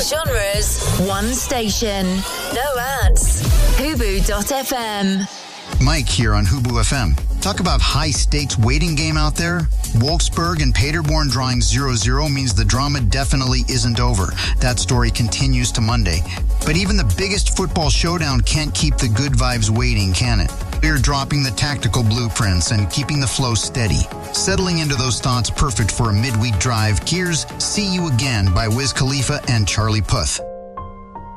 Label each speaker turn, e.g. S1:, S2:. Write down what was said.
S1: genres, one station. No ads. Hubu.fm.
S2: Mike here on Hubu FM. Talk about high-stakes waiting game out there. Wolfsburg and Paderborn drawing 0-0 means the drama definitely isn't over. That story continues to Monday. But even the biggest football showdown can't keep the good vibes waiting, can it? We're dropping the tactical blueprints and keeping the flow steady. Settling into those thoughts perfect for a midweek drive, here's See You Again by Wiz Khalifa and Charlie Puth.